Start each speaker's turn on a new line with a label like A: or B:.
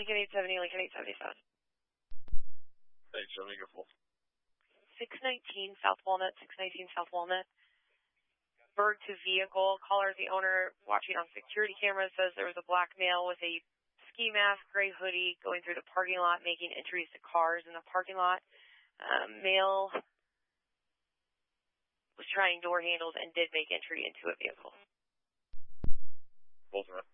A: Lincoln 870, Lincoln 877.
B: Thanks, let me go full.
A: 619 South Walnut, 619 South Walnut. Bird to vehicle. Caller is the owner watching on security camera. Says there was a black male with a ski mask, gray hoodie going through the parking lot, making entries to cars in the parking lot. Male was trying door handles and did make entry into a vehicle.
B: Both are.